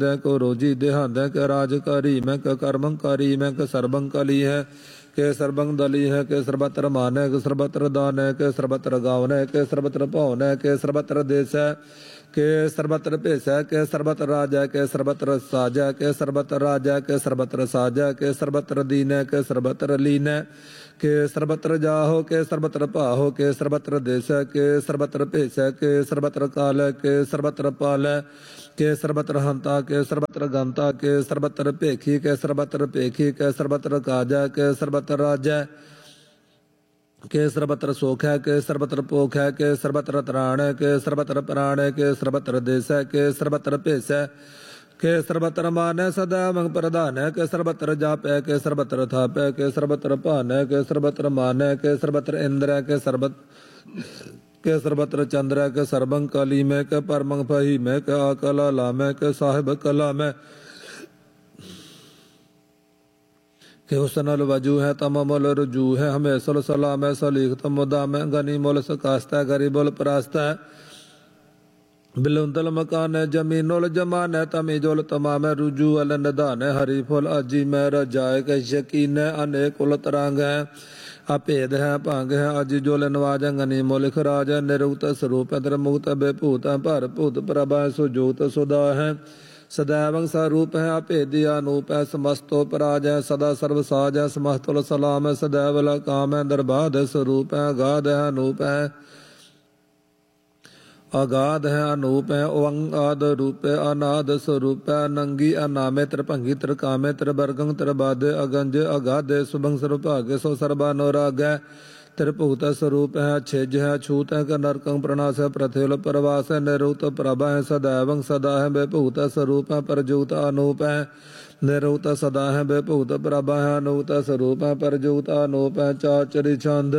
को रोजी देहांद के राजकारी मैं क कर्मंकारी मैं क सर्वंकाली है के सर्वंग दली है के सर्वत्र मान है के सर्वत्र दान है के सर्वत्र गावन है के सर्वत्र पवन है के सर्वत्र देश है के सर्वत्र पेश है के सर्वत्र राज है के सर्वत्र साज है के सर्वत्र राज है के सर्वत्र साज है के सर्वत्र दीन है के सर्वत्र लीन है के सर्वत्र जाहो के सर्वत्र पाहो के सर्वत्र देश है के सर्वत्र पेश है के सर्वत्र काल है के सर्वत्र पाल है के सर्वत्र हंता के सर्वत्र गंता के सर्वत्र पेखी के सर्वत्र पेखी के सर्वत्र काजा के सर्वत्र राजा के सर्वत्र सोख है के सर्वत्र पोख है के सर्वत्र त्राण है के सर्वत्र प्राण है के सर्वत्र देश है के सर्वत्र पेश है के सर्वत्र मान है सदा मंग प्रधान है के सर्वत्र जाप है के सर्वत्र थाप है के सर्वत्र पान है के सर्वत्र मान है के सर्वत्र इंद्र है के सर्वत्र चंद्र के सर्वंग कली में के परमंग फही में के अकला ला में के साहिब कला में के हुसनल वजू है तममल रुजू है हमें सल सलाम है सलीख तमुदा में गनी मोल सकास्ता है गरीबोल परास्ता है बिलुंदल मकान है जमीनोल जमान है तमीजोल तमाम है रुजू अल नदान है हरीफुल अजी में रजाए के यकीन है अनेक उल तरांग है अभेद है भंग है अज जोल नवाज गनी मोलिख राज है निरुक्त स्वरूप है त्रिमुक्त बेभूत है भर भूत प्रभा है सुजोत सुदा है सदैवं स्वरूप है अभेदी अनूप है समस्तो पराज है सदा सर्व साज है समस्तुल सलाम है सदैव काम है दरबाद है स्वरूप है अगाध है अनूप है अगाध है अनूप है ओंगाद रूप है अनाद स्वरूप है नंगी अनामे त्रिभंगी त्रिकामे त्रिवर्गं त्रिबाधे अगंज अगाधे शुभंग सर्वभाग्य सो सर्वानुराग है त्रिभूत स्वरूप है छिज है छूत है नरकं प्रणाश है प्रथिल प्रवास है निरुत प्रभा है सदैवं सदा है बेभूत स्वरूप है परजूत अनूप है निरुत सदा है बेभूत प्रभा है अनूत स्वरूप है परजूत अनूप है चाचरी छंद